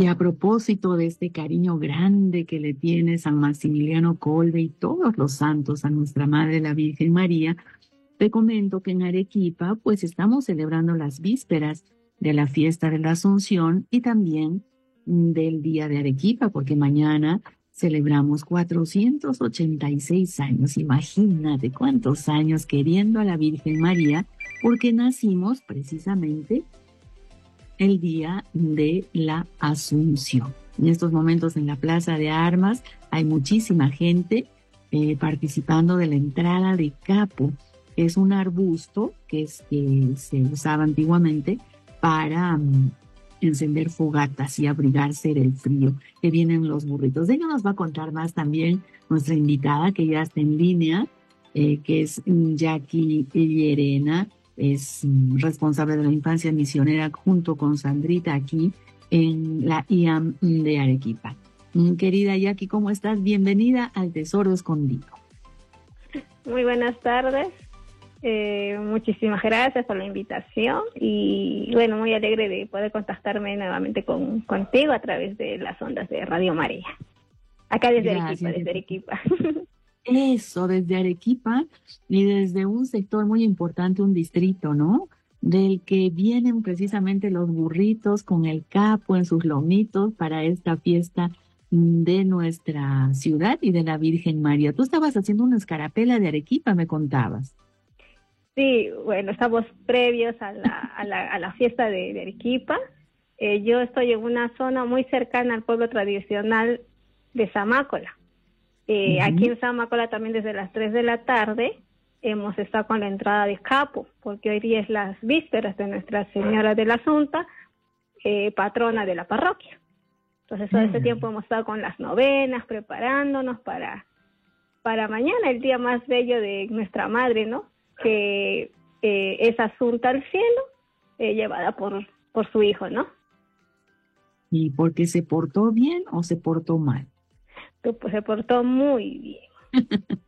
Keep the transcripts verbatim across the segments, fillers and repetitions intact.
Y a propósito de este cariño grande que le tiene San Maximiliano Kolbe y todos los santos a nuestra Madre la Virgen María, te comento que en Arequipa pues estamos celebrando las vísperas de la fiesta de la Asunción y también del Día de Arequipa, porque mañana celebramos cuatrocientos ochenta y seis años. Imagínate cuántos años queriendo a la Virgen María, porque nacimos precisamente el día de la Asunción. En estos momentos en la Plaza de Armas hay muchísima gente eh, participando de la entrada de capo, que es un arbusto que, es, que se usaba antiguamente para um, encender fogatas y abrigarse del frío, que vienen los burritos. De ello nos va a contar más también nuestra invitada, que ya está en línea, eh, que es Jackie Llerena. Es responsable de la infancia misionera junto con Sandrita aquí en la I A M de Arequipa. Querida Jackie, ¿cómo estás? Bienvenida al Tesoro Escondido. Muy buenas tardes. Eh, muchísimas gracias por la invitación y bueno, muy alegre de poder contactarme nuevamente con, contigo a través de las ondas de Radio María. Acá desde Gracias. Arequipa, desde Arequipa. Eso, desde Arequipa y desde un sector muy importante, un distrito, ¿no? Del que vienen precisamente los burritos con el capo en sus lomitos para esta fiesta de nuestra ciudad y de la Virgen María. Tú estabas haciendo una escarapela de Arequipa, me contabas. Sí, bueno, estamos previos a la, a la, a la fiesta de, de Arequipa. Eh, yo estoy en una zona muy cercana al pueblo tradicional de Zamácola. Eh, uh-huh. Aquí en Zamácola también desde las tres de la tarde hemos estado con la entrada de capo, porque hoy día es las vísperas de Nuestra Señora de la Asunta, eh, patrona de la parroquia. Entonces todo uh-huh. este tiempo hemos estado con las novenas, preparándonos para, para mañana, el día más bello de nuestra Madre, ¿no? Que eh, es Asunta al cielo, eh, llevada por, por su hijo, ¿no? ¿Y porque se portó bien o se portó mal? Pues se portó muy bien.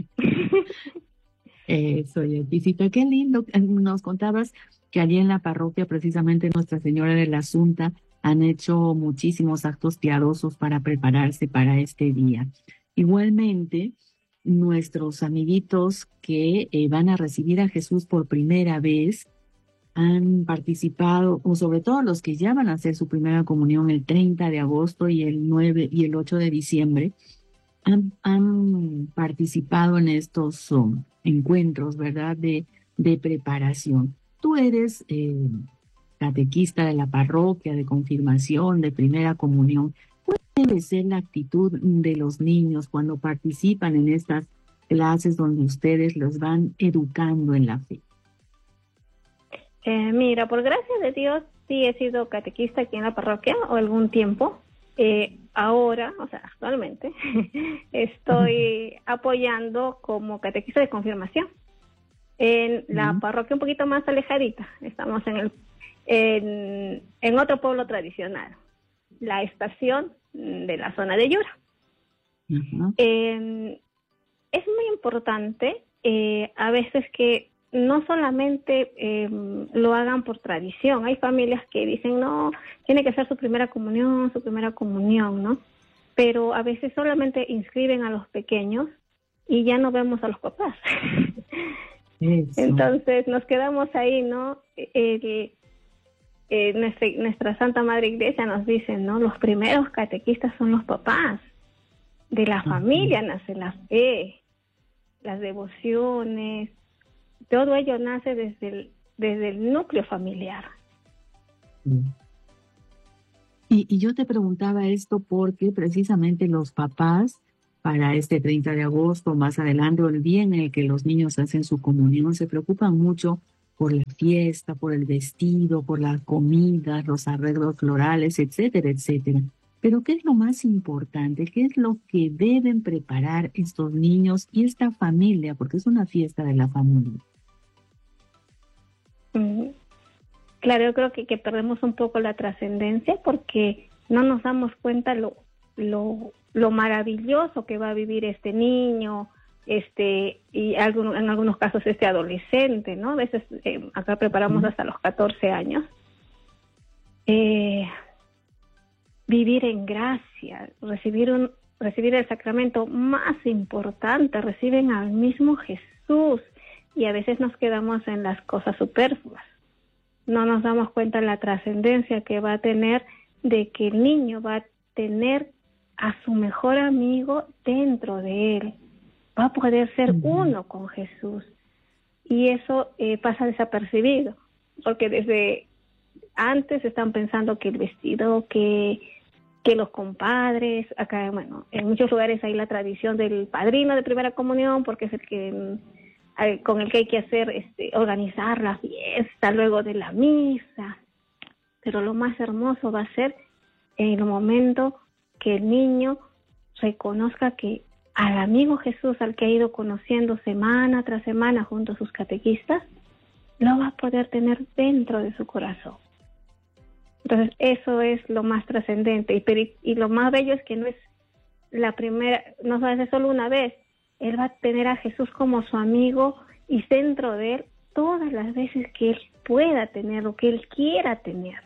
Eso, Yetisita, qué lindo. Nos contabas que allí en la parroquia, precisamente Nuestra Señora de la Asunta, han hecho muchísimos actos piadosos para prepararse para este día. Igualmente, nuestros amiguitos que eh, van a recibir a Jesús por primera vez han participado, o sobre todo los que ya van a hacer su primera comunión el treinta de agosto y el nueve y el ocho de diciembre, Han, han participado en estos um, encuentros, ¿verdad?, de, de preparación. Tú eres eh, catequista de la parroquia, de confirmación, de primera comunión. ¿Cuál debe ser la actitud de los niños cuando participan en estas clases donde ustedes los van educando en la fe? Eh, mira, por gracia de Dios, sí he sido catequista aquí en la parroquia o algún tiempo. Eh, ahora, o sea, actualmente, estoy apoyando como catequista de confirmación en la uh-huh. parroquia un poquito más alejadita. Estamos en el en, en otro pueblo tradicional, la estación de la zona de Yura. Uh-huh. Eh, es muy importante eh, a veces que no solamente eh, lo hagan por tradición. Hay familias que dicen, no, tiene que ser su primera comunión, su primera comunión, ¿no? Pero a veces solamente inscriben a los pequeños y ya no vemos a los papás. Eso. Entonces nos quedamos ahí, ¿no? Eh, eh, nuestra, nuestra Santa Madre Iglesia nos dice, ¿no? Los primeros catequistas son los papás. De la familia nace la fe, las devociones. Todo ello nace desde el, desde el núcleo familiar. Y, y yo te preguntaba esto porque precisamente los papás, para este treinta de agosto, más adelante, o el día en el que los niños hacen su comunión, se preocupan mucho por la fiesta, por el vestido, por la comida, los arreglos florales, etcétera, etcétera. Pero ¿qué es lo más importante? ¿Qué es lo que deben preparar estos niños y esta familia? Porque es una fiesta de la familia. Claro, yo creo que, que perdemos un poco la trascendencia porque no nos damos cuenta lo, lo, lo maravilloso que va a vivir este niño, este y algún, en algunos casos este adolescente, ¿no? A veces eh, acá preparamos hasta los catorce años. Eh, vivir en gracia, recibir un recibir el sacramento más importante, reciben al mismo Jesús, y a veces nos quedamos en las cosas superfluas. No nos damos cuenta de la trascendencia que va a tener de que el niño va a tener a su mejor amigo dentro de él, va a poder ser uno con Jesús, y eso eh, pasa desapercibido, porque desde antes están pensando que el vestido, que que los compadres, acá, bueno, en muchos lugares hay la tradición del padrino de primera comunión, porque es el que eh, con el que hay que hacer, este, organizar la fiesta luego de la misa. Pero lo más hermoso va a ser en el momento que el niño reconozca que al amigo Jesús, al que ha ido conociendo semana tras semana junto a sus catequistas, lo va a poder tener dentro de su corazón. Entonces, eso es lo más trascendente. Y, y lo más bello es que no es la primera, no va a ser solo una vez. Él va a tener a Jesús como su amigo y dentro de él todas las veces que él pueda tenerlo, que él quiera tenerlo.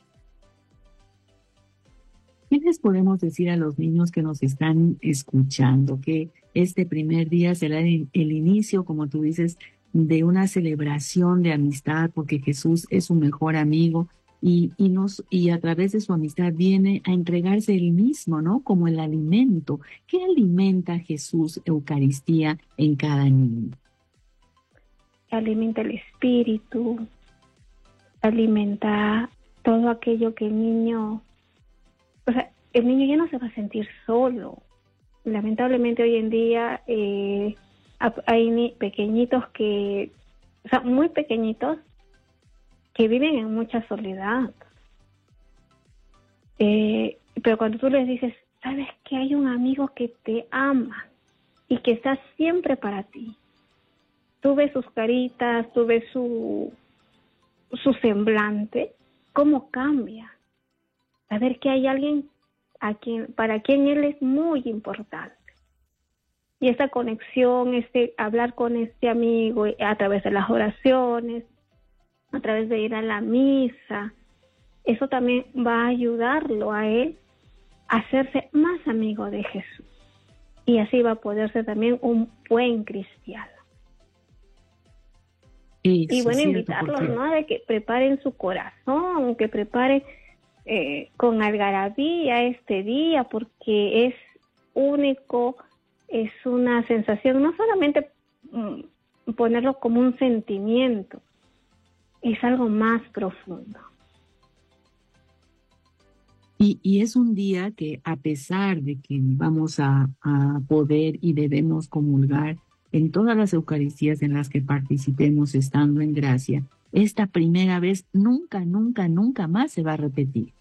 ¿Qué les podemos decir a los niños que nos están escuchando? Que este primer día será el, el inicio, como tú dices, de una celebración de amistad, porque Jesús es su mejor amigo. Y, y, nos, y a través de su amistad viene a entregarse él mismo, ¿no? Como el alimento. ¿Qué alimenta Jesús, Eucaristía, en cada niño? Alimenta el espíritu, alimenta todo aquello que el niño... O sea, el niño ya no se va a sentir solo. Lamentablemente hoy en día eh, hay ni pequeñitos que... O sea, muy pequeñitos, que viven en mucha soledad. Eh, pero cuando tú les dices, sabes que hay un amigo que te ama y que está siempre para ti. Tú ves sus caritas, tú ves su, su semblante, cómo cambia. Saber que hay alguien a quien, para quien él es muy importante. Y esa conexión, este, hablar con este amigo a través de las oraciones, a través de ir a la misa, eso también va a ayudarlo a él a hacerse más amigo de Jesús. Y así va a poder ser también un buen cristiano. Eso, y bueno, invitarlos, porque... ¿no? De que preparen su corazón, que preparen eh, con algarabía este día, porque es único, es una sensación, no solamente mm, ponerlo como un sentimiento, es algo más profundo. Y, y es un día que, a pesar de que vamos a, a poder y debemos comulgar en todas las Eucaristías en las que participemos estando en gracia, esta primera vez nunca, nunca, nunca más se va a repetir.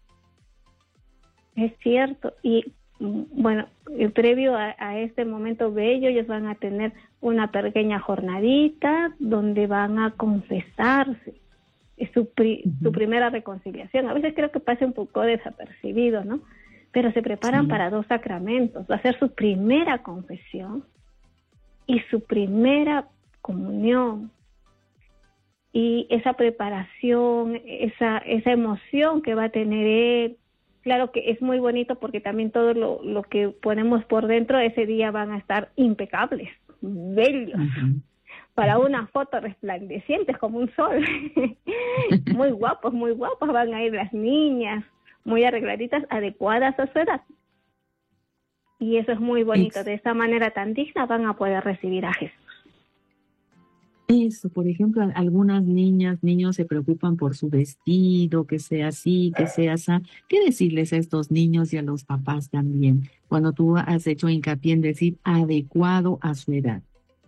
Es cierto. Y bueno, previo a, a este momento bello, ellos van a tener una pequeña jornadita donde van a confesarse. Es su, pri, uh-huh. su primera reconciliación. A veces creo que pasa un poco desapercibido, ¿no? Pero se preparan sí. para dos sacramentos. Va a ser su primera confesión y su primera comunión. Y esa preparación, esa, esa emoción que va a tener él, claro que es muy bonito porque también todo lo, lo que ponemos por dentro ese día van a estar impecables, bellos. Uh-huh. Para una foto resplandecientes como un sol. Muy guapos, muy guapas van a ir las niñas, muy arregladitas, adecuadas a su edad. Y eso es muy bonito. De esta manera tan digna van a poder recibir a Jesús. Eso, por ejemplo, algunas niñas, niños se preocupan por su vestido, que sea así, que sea así. ¿Qué decirles a estos niños y a los papás también, cuando tú has hecho hincapié en decir adecuado a su edad?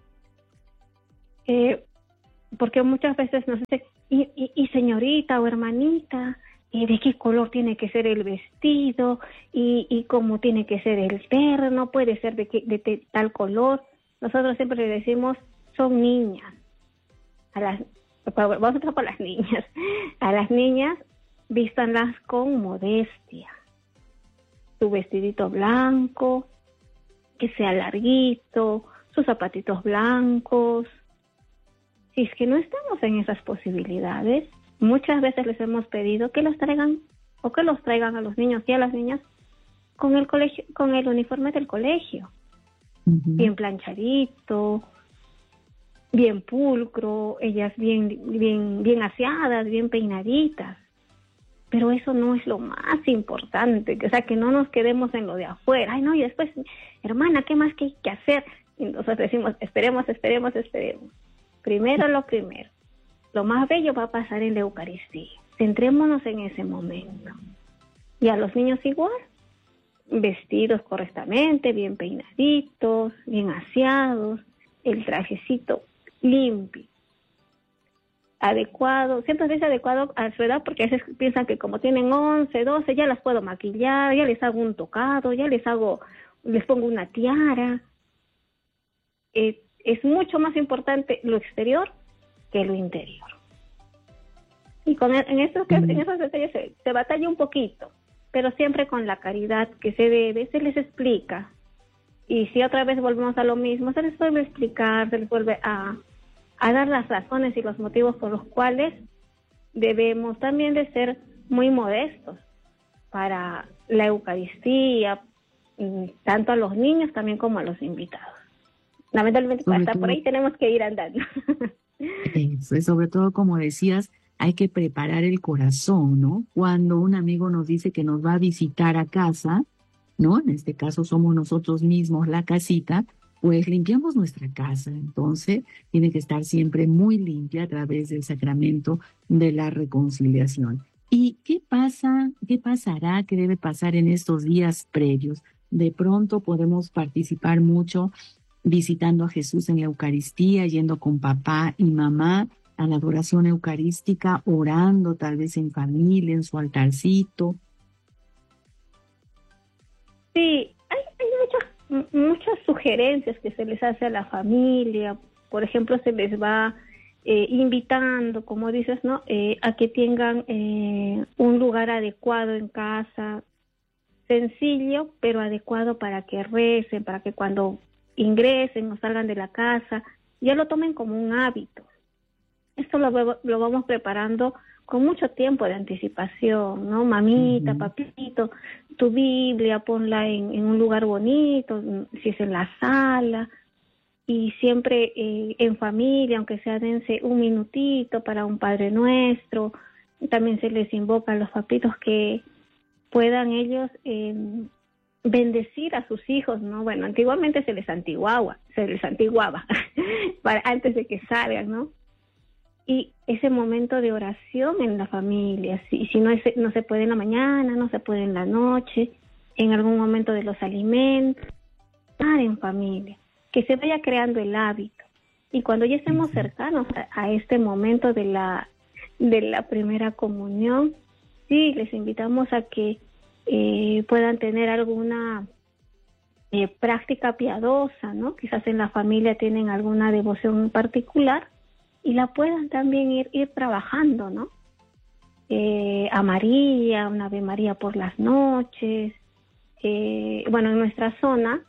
Eh, porque muchas veces nos dicen, y, y, y señorita o hermanita, eh, ¿de qué color tiene que ser el vestido? Y, y cómo tiene que ser el terno, puede ser de, que, de, de tal color. Nosotros siempre le decimos, son niñas. A las, vamos a empezar por las niñas. A las niñas, vístanlas con modestia. Su vestidito blanco, que sea larguito, sus zapatitos blancos. Si es que no estamos en esas posibilidades, muchas veces les hemos pedido que los traigan o que los traigan a los niños y a las niñas con el colegio, con el uniforme del colegio, uh-huh. bien planchadito, bien pulcro, ellas bien, bien, bien aseadas, bien peinaditas. Pero eso no es lo más importante, o sea, que no nos quedemos en lo de afuera. Ay, no, y después, hermana, ¿qué más que hay que hacer? Y nosotros decimos, esperemos, esperemos, esperemos. Primero lo primero. Lo más bello va a pasar en la Eucaristía. Centrémonos en ese momento. Y a los niños igual, vestidos correctamente, bien peinaditos, bien aseados, el trajecito limpio, adecuado, siempre es adecuado a su edad, porque a veces piensan que como tienen once, doce, ya las puedo maquillar, ya les hago un tocado, ya les hago, les pongo una tiara. Eh, es mucho más importante lo exterior que lo interior. Y con el, en, estos, en esos detalles se, se batalla un poquito, pero siempre con la caridad que se debe, se les explica. Y si otra vez volvemos a lo mismo, se les vuelve a explicar, se les vuelve a, a dar las razones y los motivos por los cuales debemos también de ser muy modestos para la Eucaristía, tanto a los niños también como a los invitados. Lamentablemente, sobre hasta todo, por ahí tenemos que ir andando. Eso, sobre todo, como decías, hay que preparar el corazón, ¿no? Cuando un amigo nos dice que nos va a visitar a casa, ¿no? En este caso somos nosotros mismos la casita, pues limpiamos nuestra casa. Entonces, tiene que estar siempre muy limpia a través del sacramento de la reconciliación. ¿Y qué pasa, qué pasará, qué debe pasar en estos días previos? De pronto podemos participar mucho visitando a Jesús en la Eucaristía, yendo con papá y mamá a la adoración eucarística, orando tal vez en familia, en su altarcito. Sí, hay, hay muchas, muchas sugerencias que se les hace a la familia. Por ejemplo, se les va eh, invitando, como dices, ¿no? Eh, a que tengan eh, un lugar adecuado en casa, sencillo, pero adecuado para que recen, para que cuando ingresen o salgan de la casa, ya lo tomen como un hábito. Esto lo, lo vamos preparando con mucho tiempo de anticipación, ¿no? Mamita, uh-huh. papito, tu Biblia, ponla en, en un lugar bonito, si es en la sala, y siempre eh, en familia, aunque sea dense un minutito para un Padre Nuestro. También se les invoca a los papitos que puedan ellos eh, bendecir a sus hijos, ¿no? Bueno, antiguamente se les antiguaba, se les antiguaba para antes de que salgan, ¿no? Y ese momento de oración en la familia, si, si no, es, no se puede en la mañana, no se puede en la noche, en algún momento de los alimentos, estar en familia, que se vaya creando el hábito. Y cuando ya estemos cercanos a, a este momento de la, de la primera comunión, sí, les invitamos a que eh, puedan tener alguna eh, práctica piadosa, ¿no? Quizás en la familia tienen alguna devoción en particular, y la puedan también ir, ir trabajando, ¿no? Eh, a María, una Ave María por las noches. Eh, bueno, en nuestra zona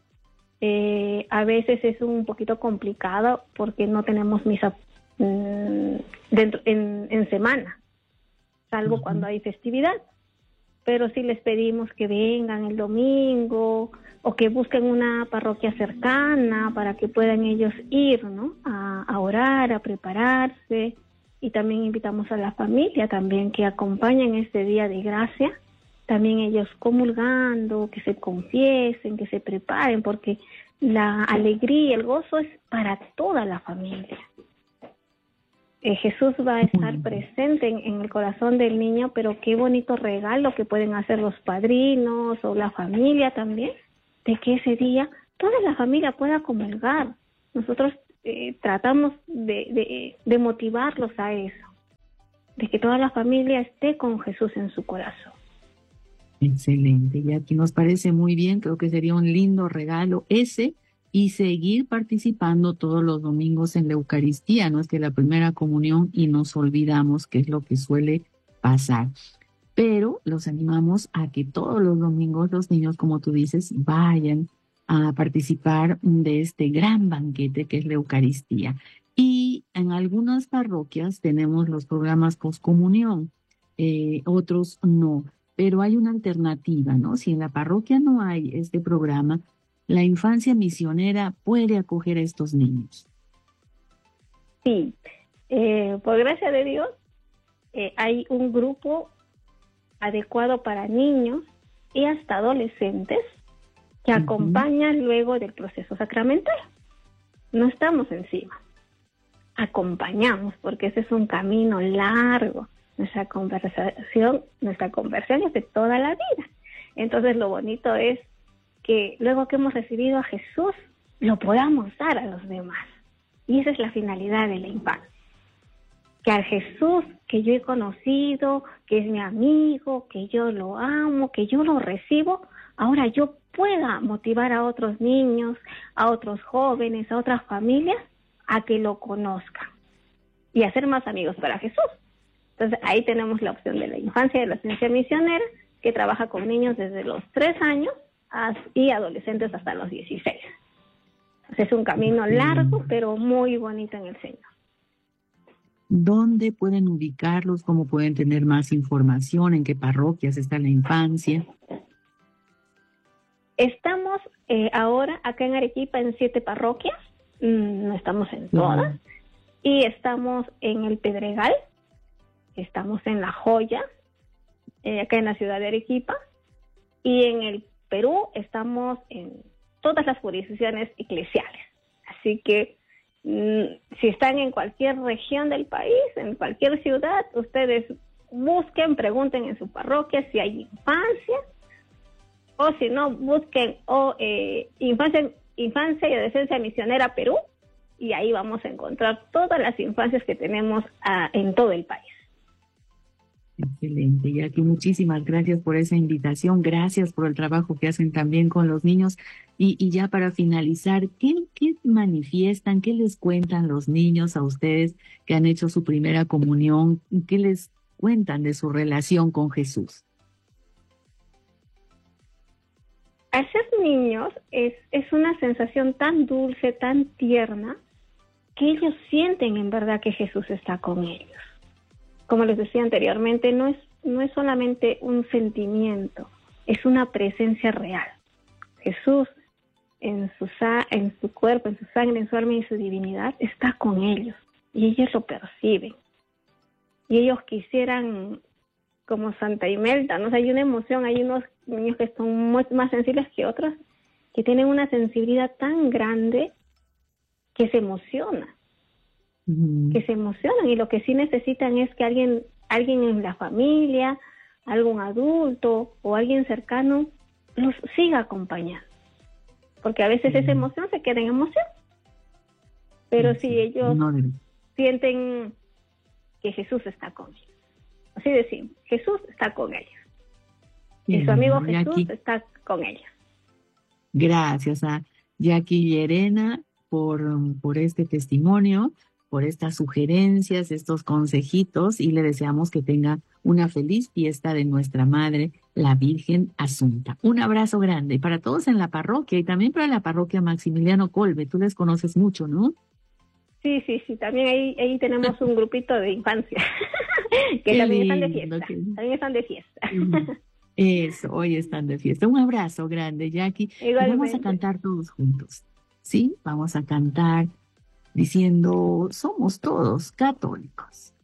eh, a veces es un poquito complicado porque no tenemos misa mmm, dentro, en, en semana, salvo uh-huh. cuando hay festividad. Pero sí les pedimos que vengan el domingo o que busquen una parroquia cercana para que puedan ellos ir, ¿no? A, a orar, a prepararse. Y también invitamos a la familia también que acompañen este día de gracia, también ellos comulgando, que se confiesen, que se preparen, porque la alegría, el gozo es para toda la familia. Eh, Jesús va a estar presente en, en el corazón del niño, pero qué bonito regalo que pueden hacer los padrinos o la familia también, de que ese día toda la familia pueda comulgar. Nosotros eh, tratamos de, de, de motivarlos a eso, de que toda la familia esté con Jesús en su corazón. Excelente, y aquí nos parece muy bien, creo que sería un lindo regalo ese, y seguir participando todos los domingos en la Eucaristía, no es que la primera comunión y nos olvidamos, que es lo que suele pasar. Pero los animamos a que todos los domingos los niños, como tú dices, vayan a participar de este gran banquete que es la Eucaristía. Y en algunas parroquias tenemos los programas postcomunión, eh, otros no. pero hay una alternativa, ¿no? Si en la parroquia no hay este programa, la infancia misionera puede acoger a estos niños. Sí, eh, por gracia de Dios, eh, hay un grupo adecuado para niños y hasta adolescentes que Ujú. acompañan luego del proceso sacramental. No estamos encima, acompañamos, porque ese es un camino largo. Nuestra conversación, nuestra conversión es de toda la vida. Entonces lo bonito es que luego que hemos recibido a Jesús, lo podamos dar a los demás. Y esa es la finalidad de la infancia. Que al Jesús que yo he conocido, que es mi amigo, que yo lo amo, que yo lo recibo, ahora yo pueda motivar a otros niños, a otros jóvenes, a otras familias, a que lo conozcan y hacer más amigos para Jesús. Entonces ahí tenemos la opción de la infancia de la ciencia misionera, que trabaja con niños desde los tres años y adolescentes hasta los dieciséis. Entonces es un camino largo, pero muy bonito en el Señor. ¿Dónde pueden ubicarlos? ¿Cómo pueden tener más información? ¿En qué parroquias está la infancia? Estamos eh, ahora acá en Arequipa en siete parroquias, mm, no estamos en todas, uh-huh. Y estamos en el Pedregal, estamos en La Joya, eh, acá en la ciudad de Arequipa, y en el Perú estamos en todas las jurisdicciones eclesiales. Así que si están en cualquier región del país, en cualquier ciudad, ustedes busquen, pregunten en su parroquia si hay infancia, o si no, busquen o eh, infancia, infancia y adolescencia misionera Perú, y ahí vamos a encontrar todas las infancias que tenemos uh, en todo el país. Excelente, Jackie, muchísimas gracias por esa invitación, gracias por el trabajo que hacen también con los niños. Y, y ya para finalizar, ¿qué, ¿qué manifiestan, qué les cuentan los niños a ustedes que han hecho su primera comunión? ¿Qué les cuentan de su relación con Jesús? Al ser niños es, es una sensación tan dulce, tan tierna, que ellos sienten en verdad que Jesús está con ellos. Como les decía anteriormente, no es, no es solamente un sentimiento, es una presencia real. Jesús, en su, en su cuerpo, en su sangre, en su alma y en su divinidad, está con ellos. Y ellos lo perciben. Y ellos quisieran, como Santa Imelda, ¿no? O sea, hay una emoción, hay unos niños que son muy, más sensibles que otros, que tienen una sensibilidad tan grande que se emocionan. que se emocionan, y lo que sí necesitan es que alguien, alguien en la familia, algún adulto o alguien cercano los siga acompañando, porque a veces esa emoción se queda en emoción, pero si ellos no, no. sienten que Jesús está con ellos, así decimos, Jesús está con ellos, y su amigo Jesús Jackie, está con ellos. Gracias a Jackie Llerena por, por este testimonio, por estas sugerencias, estos consejitos, y le deseamos que tenga una feliz fiesta de nuestra Madre, la Virgen Asunta. Un abrazo grande para todos en la parroquia y también para la parroquia Maximiliano Kolbe. Tú les conoces mucho, ¿no? Sí, sí, sí. También ahí, ahí tenemos un grupito de infancia que también lindo, están de fiesta. Que... También están de fiesta. Eso, hoy están de fiesta. Un abrazo grande, Jackie. Y vamos a cantar todos juntos. ¿Sí? Vamos a cantar diciendo, somos todos católicos.